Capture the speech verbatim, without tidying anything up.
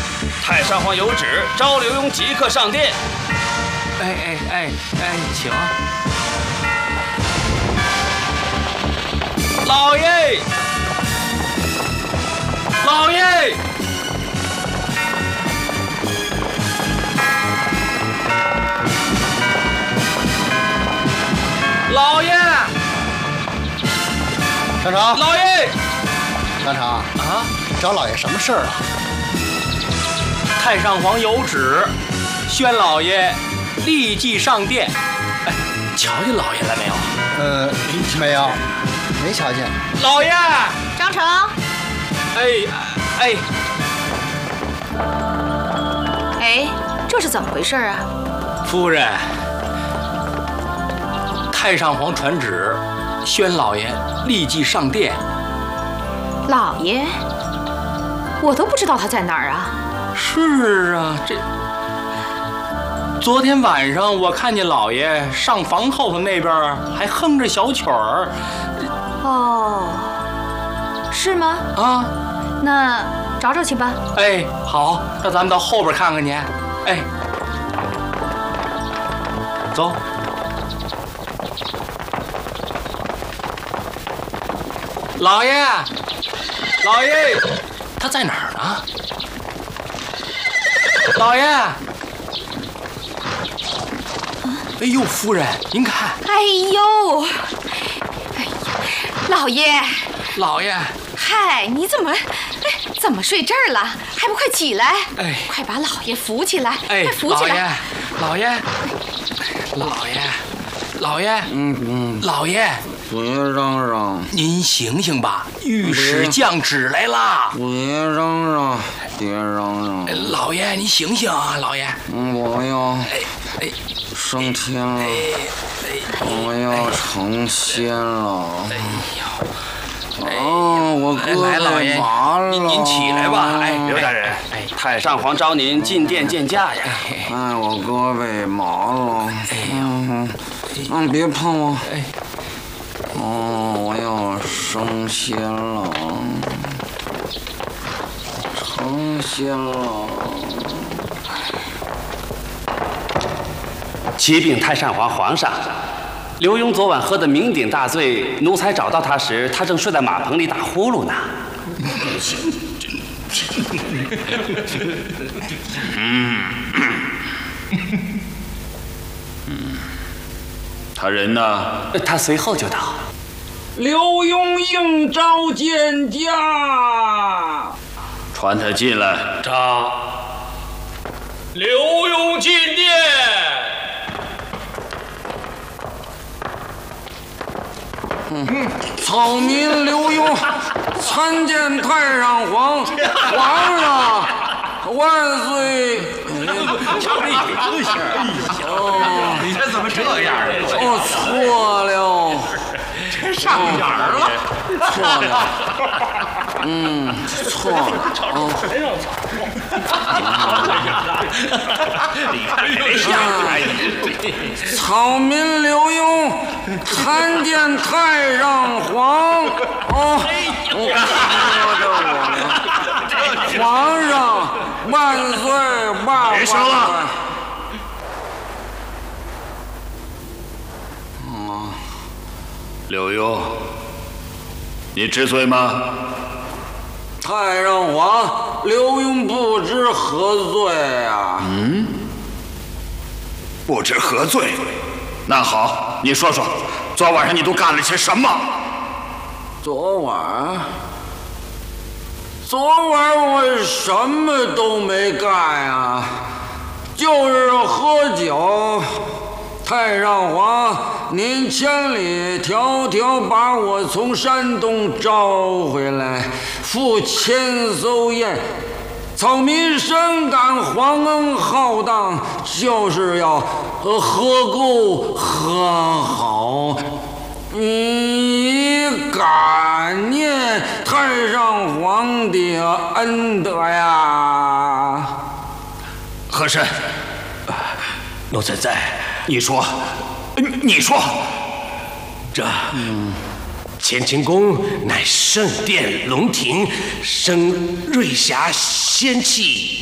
太上皇有旨，召刘墉即刻上殿。 哎哎哎哎，请。 老爷，老爷，老爷， 厂长， 老爷， 厂长啊， 找老爷什么事儿啊？ 太上皇有旨，宣老爷立即上殿。哎，瞧见老爷了没有？ 呃，没有，没瞧见。 老爷， 张成， 哎哎哎，这是怎么回事啊？ 夫人，太上皇传旨，宣老爷立即上殿。 老爷，我都不知道他在哪儿啊。 是啊，这昨天晚上我看见老爷上房后头那边还哼着小曲儿。 哦，是吗？ 啊， 那找找去吧。 哎，好，那咱们到后边看看去。哎，走。老爷，老爷，他在哪儿呢？老爷。哎呦，夫人，您看。 哎呦，哎呀，老爷， 老爷， 嗨，你怎么，哎，怎么睡这儿了？还不快起来？ 哎， 快把老爷扶起来！ 哎， 快扶起来！ 老爷，老爷，老爷，老爷， 嗯嗯， 老爷， 别嚷嚷！ 您醒醒吧，御史降旨来了！ 别嚷嚷，别嚷嚷！ 哎老爷，您醒醒啊，老爷！ 嗯，我要哎哎升天了， 哎哎， 我要成仙了！ 哎呦！ 啊，我胳来，老爷， 膊麻了！ 您您起来吧！哎， 刘大人， 哎， 太上皇召您进殿见驾呀！ 哎，我胳膊麻了！ 哎嗯嗯，别碰我！ 哎， 哦，我要升仙了，成仙了！ 启禀太上皇皇上，刘墉昨晚喝得酩酊大醉，奴才找到他时，他正睡在马棚里打呼噜呢。 嗯，他人呢？ 他随后就到。 刘墉应召见驾。 传他进来。 张，刘墉进殿。 嗯，草民刘墉参见太上皇，皇上万岁！ 瞧这一下， 哦， 你这怎么这样啊？ 哦，错了， 这上眼儿了， 错了，嗯，错了，哦， 你看这像草民刘墉参见太上皇，哦，我说着我呢，皇上万岁万别说了。 刘墉，你知罪吗？ 太上皇，刘墉不知何罪啊！ 嗯，不知何罪。那好，你说说，昨晚上你都干了些什么？ 昨晚，昨晚我什么都没干啊，就是喝酒。太上皇，您千里迢迢把我从山东招回来，赴千艘宴，草民深感皇恩浩荡，就是要呃喝够喝好，以感念太上皇的恩德呀。 和珅，奴才在。你说，你说， 这乾清宫乃圣殿龙庭，生瑞霞仙气，